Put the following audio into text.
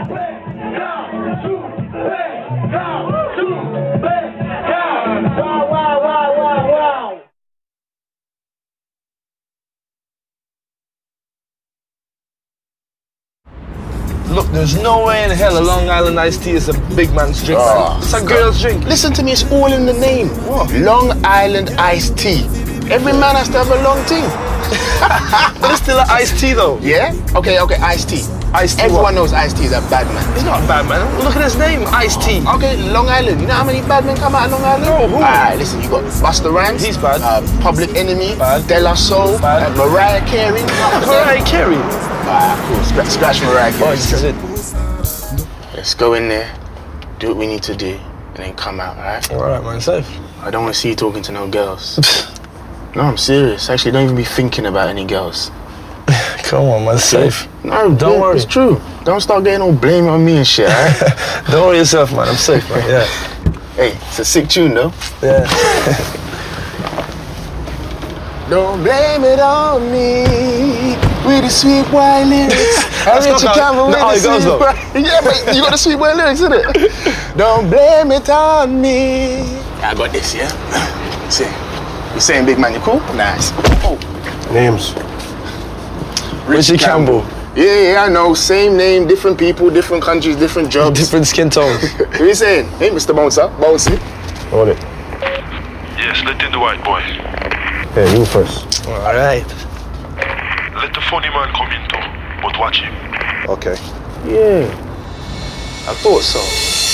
Look, there's no way in hell a Long Island iced tea is a big man's drink, man. It's a girl's drink. Listen to me, it's all in the name. What? Long Island iced tea. Every man has to have a long thing. But it's still an iced tea, though. Yeah? Okay, iced tea. Iced tea. Everyone knows iced tea is a bad man. He's not a bad man. Look at his name, iced tea. Okay, Long Island. You know how many bad men come out of Long Island? No, who? Alright, listen, you got Busta Rhymes. He's bad. Public Enemy. Bad. De La Soul. Bad. Mariah Carey. Mariah Carey. Cool. Scratch Mariah Carey. Oh, this is it. Let's go in there, do what we need to do, and then come out, alright? Alright, man, safe. I don't want to see you talking to no girls. No, I'm serious. Actually, don't even be thinking about any girls. Come on, man, safe. No, don't worry. It's true. Don't start getting all blame on me and shit, alright? Don't worry yourself, man. I'm safe, man. Yeah. Hey, it's a sick tune, though. Yeah. Don't blame it on me with the sweet wine lyrics. I reach your camera with the sweet wine. Yeah, but you got the sweet wine lyrics, isn't it? Don't blame it on me. I got this, yeah? See, you saying big man, you cool? Nice. Oh. Names. Richie Campbell. Yeah, I know. Same name, different people, different countries, different jobs. Different skin tones. What are you saying? Hey, Mr. Bouncer, Bouncy. Hold it. Yes, let in the white boy. Yeah, you first. Alright. Let the funny man come in too, but watch him. Okay. Yeah. I thought so.